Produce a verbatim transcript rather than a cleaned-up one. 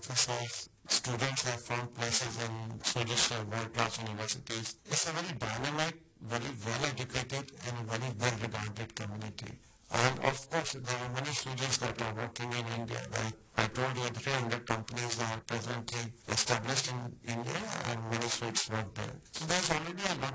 emphasize students have found places in Swedish uh, world-class universities. It's a very dynamic, very well-educated and very well-regarded community. And of course, there are many Swedes that are working in India. Like I told you, three hundred companies are presently established in India and many Swedes work there. So there's already a lot